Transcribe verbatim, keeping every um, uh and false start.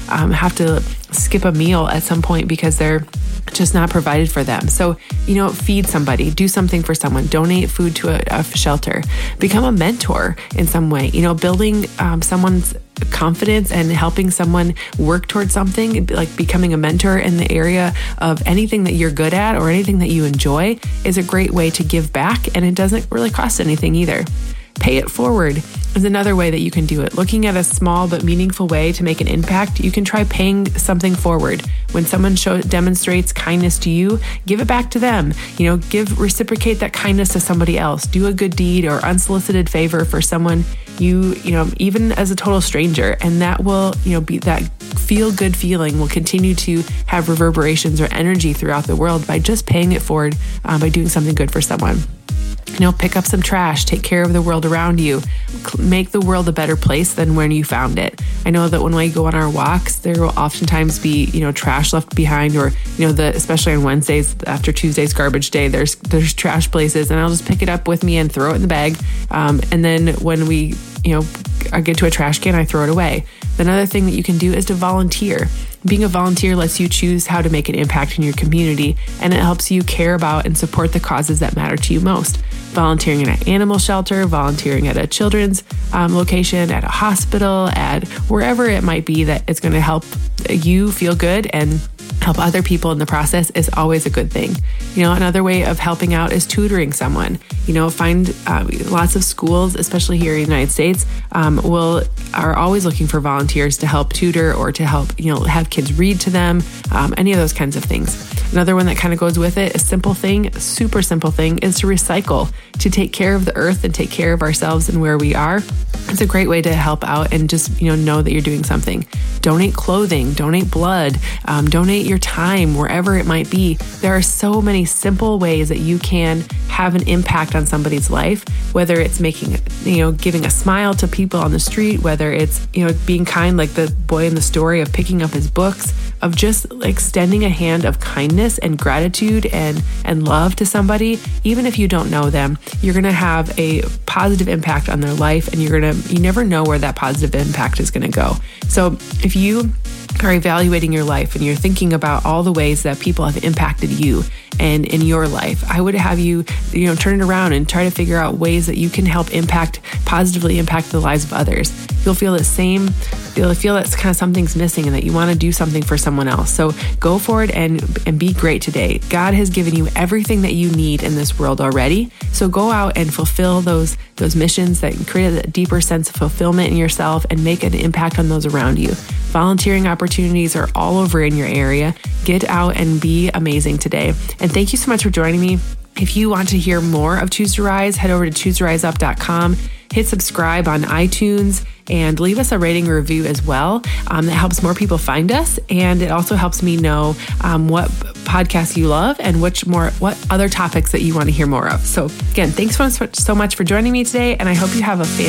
um, have to skip a meal at some point because they're just not provided for them. So, you know, feed somebody, do something for someone, donate food to a, a shelter, become a mentor in some way, you know, building um, someone's confidence and helping someone work towards something, like becoming a mentor in the area of anything that you're good at or anything that you enjoy is a great way to give back. And it doesn't really cost anything either. Pay it forward is another way that you can do it. Looking at a small but meaningful way to make an impact, you can try paying something forward. When someone show, demonstrates kindness to you, give it back to them. You know, give, reciprocate that kindness to somebody else. Do a good deed or unsolicited favor for someone you, you know, even as a total stranger. And that will, you know, be that feel good feeling will continue to have reverberations or energy throughout the world by just paying it forward, uh, by doing something good for someone. You know, pick up some trash, take care of the world around you, make the world a better place than when you found it. I know that when we go on our walks, there will oftentimes be, you know, trash left behind, or, you know, the, especially on Wednesdays after Tuesday's garbage day, there's, there's trash places, and I'll just pick it up with me and throw it in the bag. Um, and then when we, you know, I get to a trash can, I throw it away. Another thing that you can do is to volunteer. Being a volunteer lets you choose how to make an impact in your community, and it helps you care about and support the causes that matter to you most. Volunteering at an animal shelter, volunteering at a children's um, location, at a hospital, at wherever it might be that it's going to help you feel good and help other people in the process is always a good thing. You know, another way of helping out is tutoring someone. You know, find uh, lots of schools, especially here in the United States, um, will are always looking for volunteers to help tutor or to help, you know, have kids read to them, um, any of those kinds of things. Another one that kind of goes with it, a simple thing, a super simple thing, is to recycle, to take care of the earth and take care of ourselves and where we are. It's a great way to help out and just, you know, know that you're doing something. Donate clothing, donate blood, um, donate your time, wherever it might be. There are so many simple ways that you can have an impact on somebody's life, whether it's making, you know, giving a smile to people on the street, whether it's, you know, being kind, like the boy in the story of picking up his books, of just extending a hand of kindness and gratitude and, and love to somebody. Even if you don't know them, you're going to have a positive impact on their life, and you're going to, you never know where that positive impact is going to go. So if you are evaluating your life and you're thinking about all the ways that people have impacted you and in your life, I would have you, you know, turn it around and try to figure out ways that you can help impact, positively impact the lives of others. You'll feel the same, you'll feel that kind of something's missing and that you want to do something for someone else. So go forward and, and be great today. God has given you everything that you need in this world already. So go out and fulfill those, those missions that create a deeper sense of fulfillment in yourself and make an impact on those around you. Volunteering opportunities are all over in your area. Get out and be amazing today. And thank you so much for joining me. If you want to hear more of Choose to Rise, head over to choose to rise up dot com, hit subscribe on iTunes, and leave us a rating or review as well. Um, that helps more people find us, and it also helps me know um, what podcasts you love and which more, what other topics that you want to hear more of. So again, thanks so much for joining me today, and I hope you have a fantastic